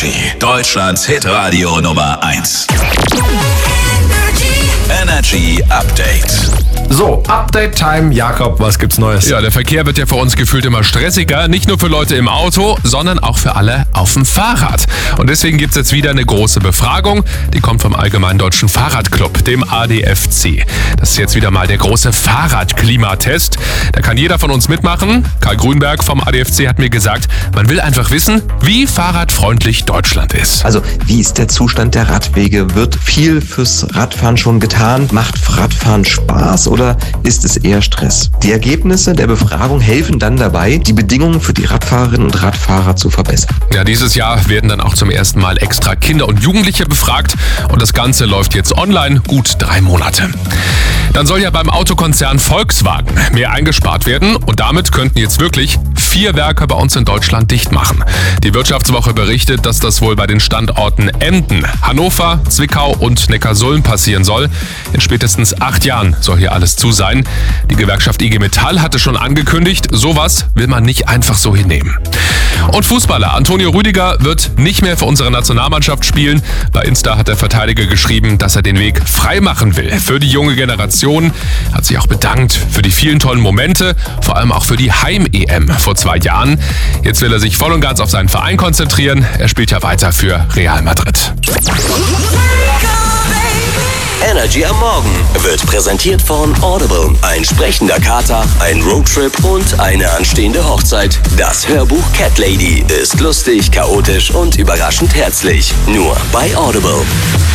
Energy, Deutschlands Hitradio Nummer 1. Energy Update. So, Update-Time. Jakob, was gibt's Neues? Ja, der Verkehr wird ja für uns gefühlt immer stressiger. Nicht nur für Leute im Auto, sondern auch für alle auf dem Fahrrad. Und deswegen gibt's jetzt wieder eine große Befragung. Die kommt vom Allgemeinen Deutschen Fahrradclub, dem ADFC. Das ist jetzt wieder mal der große Fahrradklimatest. Da kann jeder von uns mitmachen. Karl Grünberg vom ADFC hat mir gesagt, man will einfach wissen, wie fahrradfreundlich Deutschland ist. Also, wie ist der Zustand der Radwege? Wird viel fürs Radfahren schon getan? Macht Radfahren Spaß oder ist es eher Stress? Die Ergebnisse der Befragung helfen dann dabei, die Bedingungen für die Radfahrerinnen und Radfahrer zu verbessern. Ja, dieses Jahr werden dann auch zum ersten Mal extra Kinder und Jugendliche befragt und das Ganze läuft jetzt online, gut 3 Monate. Dann soll ja beim Autokonzern Volkswagen mehr eingespart werden und damit könnten jetzt wirklich 4 Werke bei uns in Deutschland dicht machen. Die Wirtschaftswoche berichtet, dass das wohl bei den Standorten Emden, Hannover, Zwickau und Neckarsulm passieren soll. In spätestens 8 Jahren soll hier alles zu sein. Die Gewerkschaft IG Metall hatte schon angekündigt, sowas will man nicht einfach so hinnehmen. Und Fußballer Antonio Rüdiger wird nicht mehr für unsere Nationalmannschaft spielen. Bei Insta hat der Verteidiger geschrieben, dass er den Weg frei machen will für die junge Generation. Hat sich auch bedankt für die vielen tollen Momente, vor allem auch für die Heim-EM vor 2 Jahren. Jetzt will er sich voll und ganz auf seinen Verein konzentrieren. Er spielt ja weiter für Real Madrid. Energy am Morgen wird präsentiert von Audible. Ein sprechender Kater, ein Roadtrip und eine anstehende Hochzeit. Das Hörbuch Cat Lady ist lustig, chaotisch und überraschend herzlich. Nur bei Audible.